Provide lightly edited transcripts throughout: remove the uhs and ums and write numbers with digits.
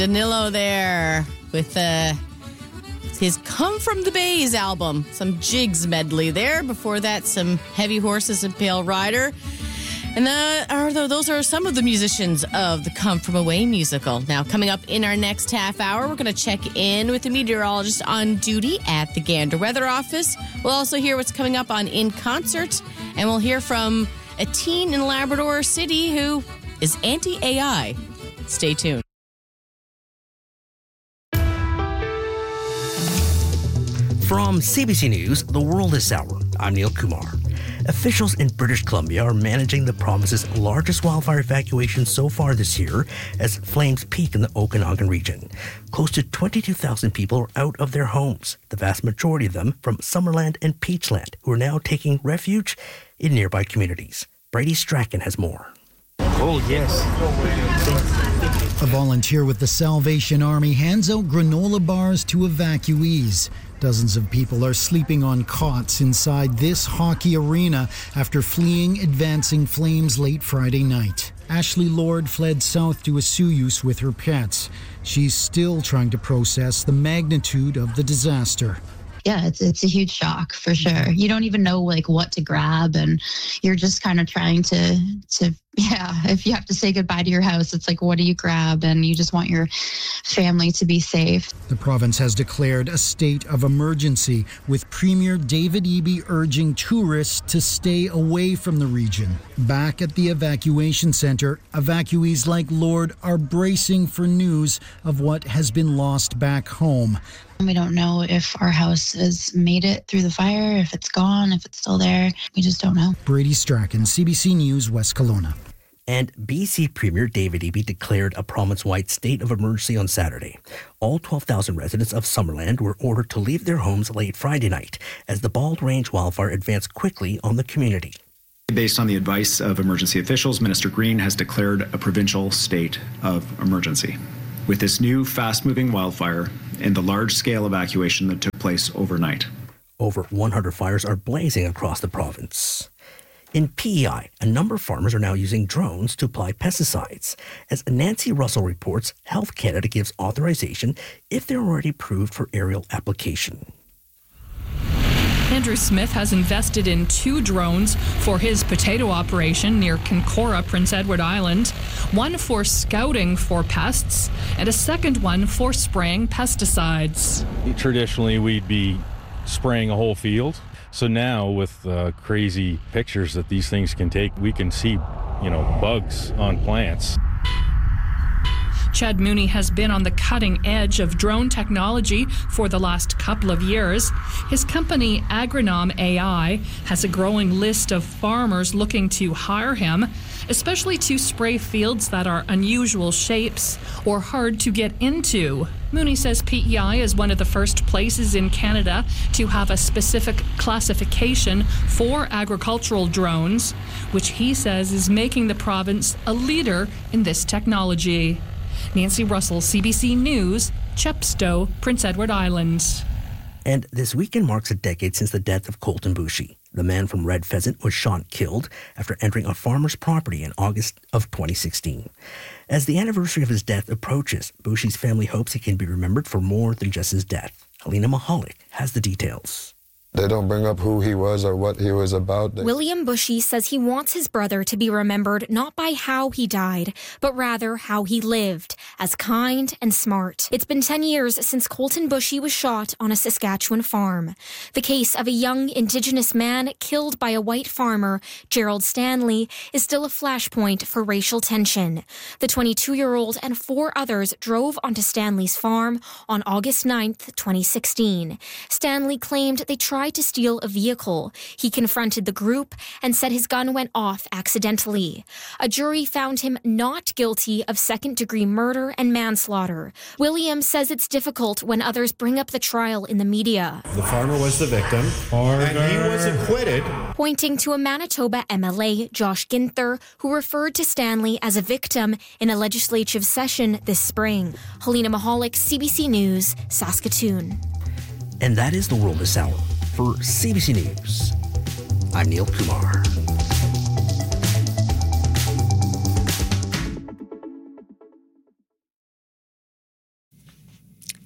Danilo there with his Come From the Bays album. Some Jigs medley there. Before that, some Heavy Horses and Pale Rider. And those are some of the musicians of the Come From Away musical. Now, coming up in our next half hour, we're going to check in with the meteorologist on duty at the Gander Weather Office. We'll also hear what's coming up on In Concert, and we'll hear from a teen in Labrador City who is anti-AI. Stay tuned. From CBC News, The World is Sour. I'm Neil Kumar. Officials in British Columbia are managing the province's largest wildfire evacuation so far this year as flames peak in the Okanagan region. Close to 22,000 people are out of their homes, the vast majority of them from Summerland and Peachland, who are now taking refuge in nearby communities. Brady Strachan has more. Oh, yes. A volunteer with the Salvation Army hands out granola bars to evacuees. Dozens of people are sleeping on cots inside this hockey arena after fleeing advancing flames late Friday night. Ashley Lord fled south to Osoyoos with her pets. She's still trying to process the magnitude of the disaster. Yeah, it's a huge shock for sure. You don't even know what to grab, and you're just kind of trying to if you have to say goodbye to your house, it's what do you grab? And you just want your family to be safe. The province has declared a state of emergency, with Premier David Eby urging tourists to stay away from the region. Back at the evacuation center, evacuees like Lord are bracing for news of what has been lost back home. We don't know if our house has made it through the fire, if it's gone, if it's still there. We just don't know. Brady Strachan, CBC News, West Kelowna. And BC Premier David Eby declared a province-wide state of emergency on Saturday. All 12,000 residents of Summerland were ordered to leave their homes late Friday night as the Bald Range wildfire advanced quickly on the community. Based on the advice of emergency officials, Minister Green has declared a provincial state of emergency. With this new fast-moving wildfire and the large-scale evacuation that took place overnight. Over 100 fires are blazing across the province. In PEI, a number of farmers are now using drones to apply pesticides. As Nancy Russell reports, Health Canada gives authorization if they're already approved for aerial application. Andrew Smith has invested in 2 drones for his potato operation near Kincora, Prince Edward Island. One for scouting for pests and a second one for spraying pesticides. Traditionally, we'd be spraying a whole field. So now with crazy pictures that these things can take, we can see, bugs on plants. Chad Mooney has been on the cutting edge of drone technology for the last couple of years. His company, Agronom AI, has a growing list of farmers looking to hire him, especially to spray fields that are unusual shapes or hard to get into. Mooney says PEI is one of the first places in Canada to have a specific classification for agricultural drones, which he says is making the province a leader in this technology. Nancy Russell, CBC News, Chepstow, Prince Edward Island. And this weekend marks a decade since the death of Colton Boushie. The man from Red Pheasant was shot and killed after entering a farmer's property in August of 2016. As the anniversary of his death approaches, Boushie's family hopes he can be remembered for more than just his death. Helena Mahalik has the details. They don't bring up who he was or what he was about. William Boushie says he wants his brother to be remembered not by how he died, but rather how he lived, as kind and smart. It's been 10 years since Colton Boushie was shot on a Saskatchewan farm. The case of a young Indigenous man killed by a white farmer, Gerald Stanley, is still a flashpoint for racial tension. The 22-year-old and 4 others drove onto Stanley's farm on August 9th, 2016. Stanley claimed they tried to steal a vehicle. He confronted the group and said his gun went off accidentally. A jury found him not guilty of second-degree murder and manslaughter. Williams says it's difficult when others bring up the trial in the media. The farmer was the victim, and he was acquitted. Pointing to a Manitoba MLA, Josh Ginther, who referred to Stanley as a victim in a legislative session this spring. Helena Mahalik, CBC News, Saskatoon. And that is The World this hour. For CBC News, I'm Neil Kumar.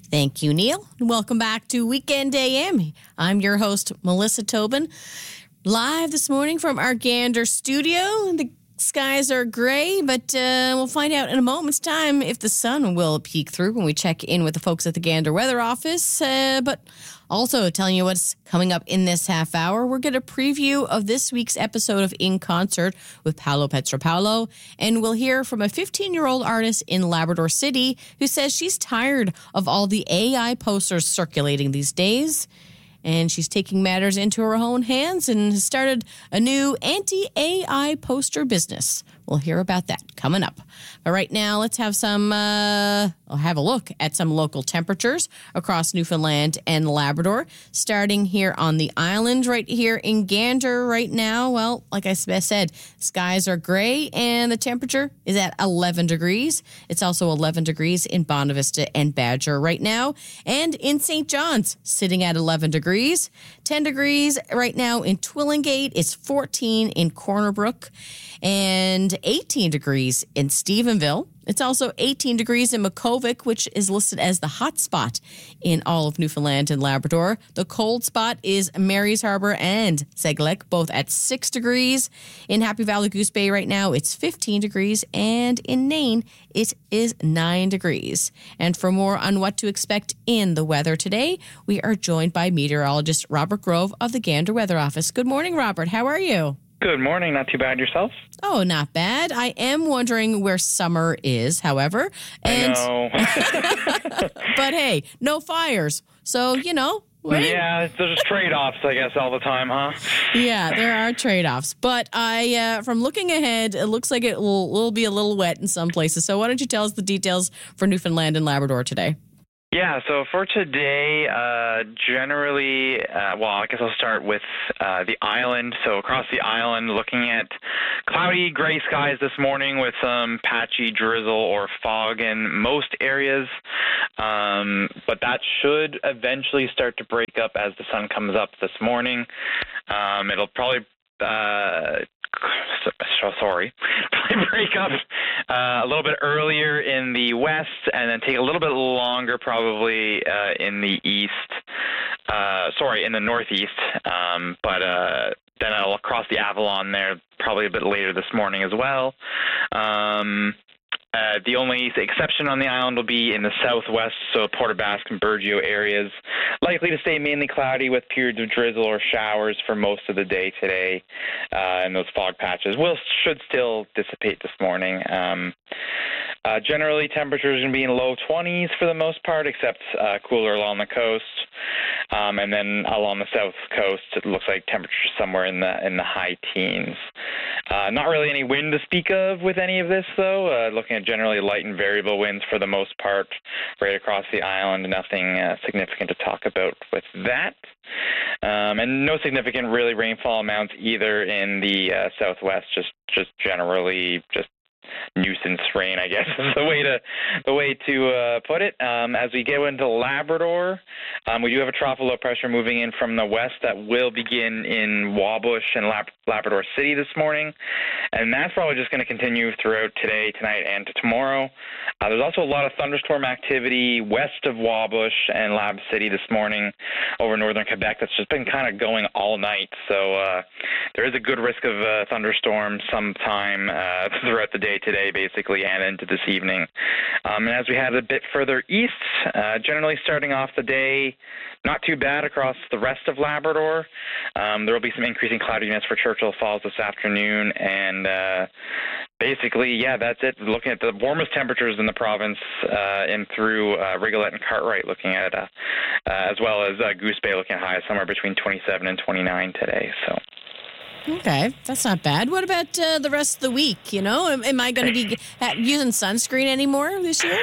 Thank you, Neil. Welcome back to Weekend AM. I'm your host, Melissa Tobin. Live this morning from our Gander studio. The skies are gray, but we'll find out in a moment's time if the sun will peek through when we check in with the folks at the Gander Weather Office. But also telling you what's coming up in this half hour. We'll get a preview of this week's episode of In Concert with Paolo Petropaulo, and we'll hear from a 15-year-old artist in Labrador City who says she's tired of all the AI posters circulating these days. And she's taking matters into her own hands and has started a new anti-AI poster business. We'll hear about that coming up. But right now, let's have have a look at some local temperatures across Newfoundland and Labrador. Starting here on the island, right here in Gander right now. Well, like I said, skies are gray and the temperature is at 11 degrees. It's also 11 degrees in Bonavista and Badger right now. And in St. John's, sitting at 11 degrees. 10 degrees right now in Twillingate. It's 14 in Corner Brook. And 18 degrees in Stephenville. It's also 18 degrees in Makkovik, which is listed as the hot spot in all of Newfoundland and Labrador. The cold spot is Mary's Harbour and Seglek, both at 6 degrees. In Happy Valley Goose Bay right now, it's 15 degrees. And in Nain, it is 9 degrees. And for more on what to expect in the weather today, we are joined by meteorologist Robert Grove of the Gander Weather Office. Good morning, Robert. How are you? Good morning. Not too bad. Yourself? Oh, not bad. I am wondering where summer is, however. And I know. But hey, no fires. So, Yeah, there's trade-offs, I guess, all the time, huh? Yeah, there are trade-offs. But from looking ahead, it looks like it will be a little wet in some places. So why don't you tell us the details for Newfoundland and Labrador today? Yeah, so for today, generally, I guess I'll start with the island. So across the island, looking at cloudy, gray skies this morning with some patchy drizzle or fog in most areas. But that should eventually start to break up as the sun comes up this morning. It'll probably break up a little bit earlier in the west and then take a little bit longer probably in the east, in the northeast, but then it'll cross the Avalon there probably a bit later this morning as well. The only exception on the island will be in the southwest, so Port aux Basques and Burgeo areas, likely to stay mainly cloudy with periods of drizzle or showers for most of the day today, and those fog patches should still dissipate this morning. Generally, temperatures are going to be in low 20s for the most part, except cooler along the coast. And then along the south coast, it looks like temperatures somewhere in the high teens. Not really any wind to speak of with any of this, though. Looking at generally light and variable winds for the most part right across the island. Nothing significant to talk about with that. And no significant really rainfall amounts either in the southwest, just generally just nuisance rain, I guess, is the way to put it. As we go into Labrador, we do have a trough of low pressure moving in from the west that will begin in Wabush and Labrador City this morning, and that's probably just going to continue throughout today, tonight, and to tomorrow. There's also a lot of thunderstorm activity west of Wabush and Lab City this morning over northern Quebec. That's just been kind of going all night, so there is a good risk of thunderstorms sometime throughout the day today, basically, and into this evening. And as we head a bit further east, generally starting off the day, not too bad across the rest of Labrador. There will be some increasing cloudiness for Churchill Falls this afternoon, and basically, yeah, that's it. Looking at the warmest temperatures in the province and through Rigolette and Cartwright, looking at as well as Goose Bay, looking at highs somewhere between 27 and 29 today. So. Okay, that's not bad. What about the rest of the week? Am I going to be using sunscreen anymore this year?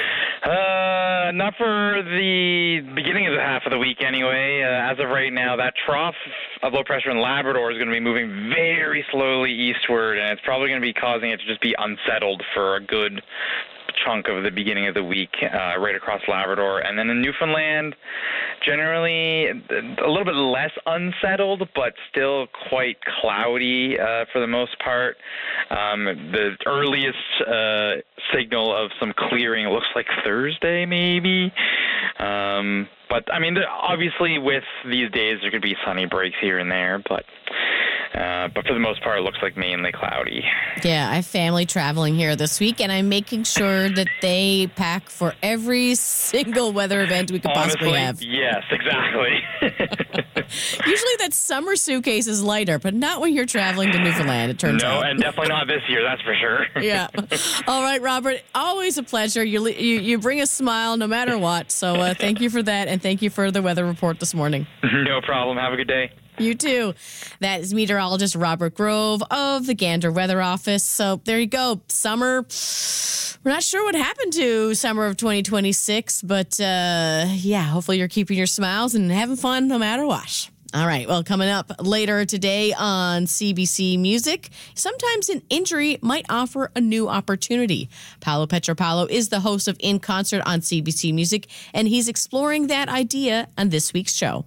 Not for the beginning of the half of the week anyway. As of right now, that trough of low pressure in Labrador is going to be moving very slowly eastward, and it's probably going to be causing it to just be unsettled for a good chunk of the beginning of the week right across Labrador. And then in Newfoundland, generally a little bit less unsettled, but still quite cloudy for the most part. The earliest signal of some clearing looks like Thursday maybe. But I mean, obviously, with these days, there could be sunny breaks here and there, but for the most part, it looks like mainly cloudy. Yeah, I have family traveling here this week, and I'm making sure that they pack for every single weather event we could possibly have. Yes, exactly. Usually that summer suitcase is lighter, but not when you're traveling to Newfoundland, it turns out. No, and definitely not this year, that's for sure. Yeah. All right, Robert, always a pleasure. You bring a smile no matter what, so thank you for that, and thank you for the weather report this morning. No problem. Have a good day. You too. That is meteorologist Robert Grove of the Gander Weather Office. So there you go. Summer. We're not sure what happened to summer of 2026, but hopefully you're keeping your smiles and having fun no matter what. All right. Well, coming up later today on CBC Music, sometimes an injury might offer a new opportunity. Paolo Petropalo is the host of In Concert on CBC Music, and he's exploring that idea on this week's show.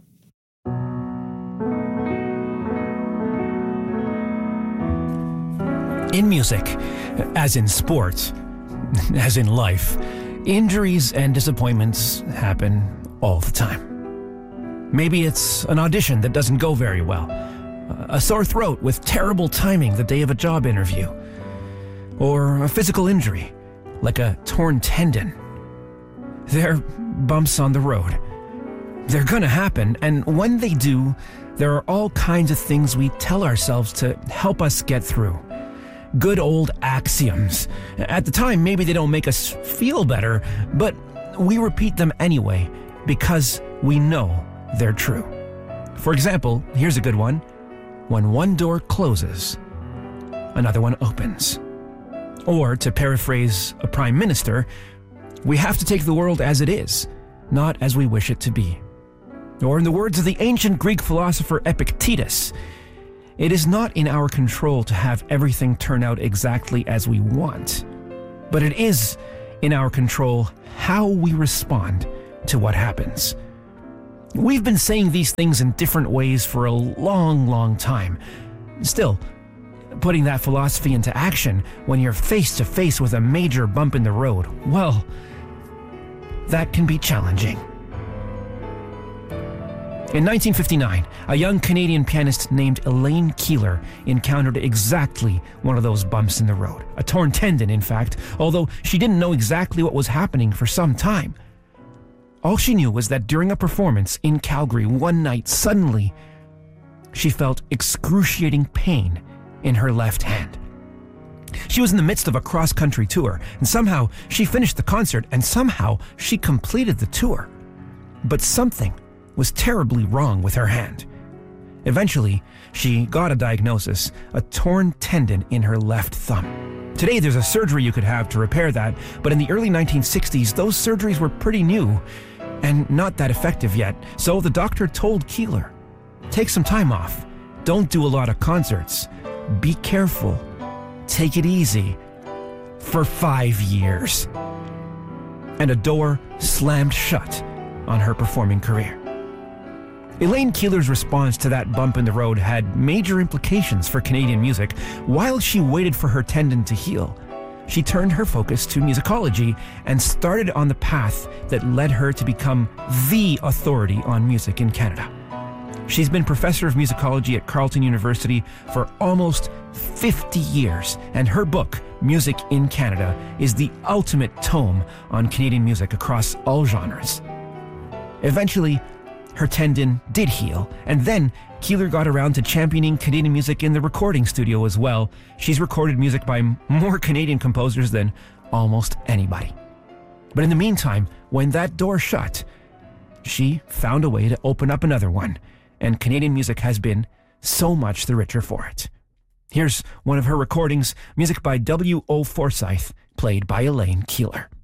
In music, as in sports, as in life, injuries and disappointments happen all the time. Maybe it's an audition that doesn't go very well, a sore throat with terrible timing the day of a job interview, or a physical injury, like a torn tendon. They're bumps on the road. They're gonna happen, and when they do, there are all kinds of things we tell ourselves to help us get through. Good old axioms. At the time, maybe they don't make us feel better, but we repeat them anyway because we know they're true. For example, here's a good one. When one door closes, another one opens. Or, to paraphrase a prime minister, we have to take the world as it is, not as we wish it to be. Or in the words of the ancient Greek philosopher Epictetus, it is not in our control to have everything turn out exactly as we want, but it is in our control how we respond to what happens. We've been saying these things in different ways for a long, long time. Still, putting that philosophy into action when you're face to face with a major bump in the road, well, that can be challenging. In 1959, a young Canadian pianist named Elaine Keeler encountered exactly one of those bumps in the road. A torn tendon, in fact, although she didn't know exactly what was happening for some time. All she knew was that during a performance in Calgary one night, suddenly, she felt excruciating pain in her left hand. She was in the midst of a cross-country tour, and somehow she finished the concert, and somehow she completed the tour. But something was terribly wrong with her hand. Eventually, she got a diagnosis, a torn tendon in her left thumb. Today, there's a surgery you could have to repair that, but in the early 1960s, those surgeries were pretty new and not that effective yet. So the doctor told Keeler, take some time off, don't do a lot of concerts, be careful, take it easy, for 5 years. And a door slammed shut on her performing career. Elaine Keeler's response to that bump in the road had major implications for Canadian music. While she waited for her tendon to heal, she turned her focus to musicology and started on the path that led her to become the authority on music in Canada. She's been professor of musicology at Carleton University for almost 50 years, and her book, Music in Canada, is the ultimate tome on Canadian music across all genres. Eventually, her tendon did heal, and then Keeler got around to championing Canadian music in the recording studio as well. She's recorded music by more Canadian composers than almost anybody. But in the meantime, when that door shut, she found a way to open up another one, and Canadian music has been so much the richer for it. Here's one of her recordings, music by W.O. Forsyth, played by Elaine Keeler.